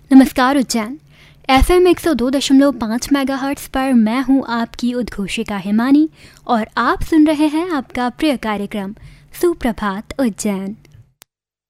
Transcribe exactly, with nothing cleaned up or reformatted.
नमस्कार Ujjain. F M एक सौ दो दशमलव पाँच मेगाहर्ट्ज़ पर मैं हूँ आपकी उद्घोषिका हिमानी और आप सुन रहे हैं आपका प्रिय कार्यक्रम सुप्रभात उज्जैन।